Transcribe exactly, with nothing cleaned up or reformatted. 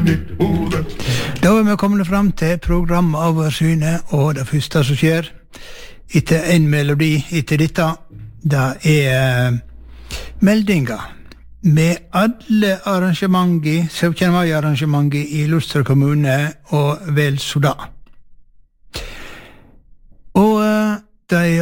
Da er vi kommet frem til programoversynet, og det første som skjer etter en melodi etter dette, det er meldinger med alle arrangementer, syttende mai-arrangementer i Lustre kommune, og vel så da. Og de